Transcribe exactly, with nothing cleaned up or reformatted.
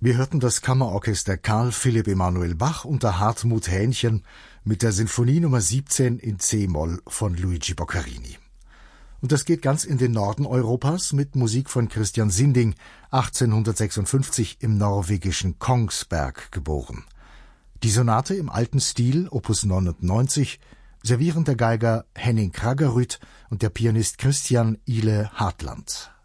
Wir hörten das Kammerorchester Karl Philipp Emanuel Bach unter Hartmut Hähnchen mit der Sinfonie Nummer siebzehn in C-Moll von Luigi Boccherini. Und das geht ganz in den Norden Europas mit Musik von Christian Sinding, achtzehnhundertsechsundfünfzig im norwegischen Kongsberg geboren. Die Sonate im alten Stil, Opus neunundneunzig, servieren der Geiger Henning Kraggerud und der Pianist Christian Ile Hartland.